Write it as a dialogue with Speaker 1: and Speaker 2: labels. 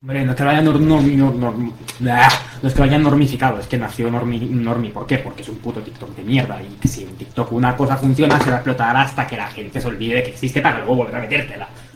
Speaker 1: Hombre, no es que lo hayan no es que lo hayan normificado, es que nació normi. ¿Por qué? Porque es un puto TikTok de mierda. Y si en TikTok una cosa funciona, se va a explotar hasta que la gente se olvide que existe para luego volver a metértela.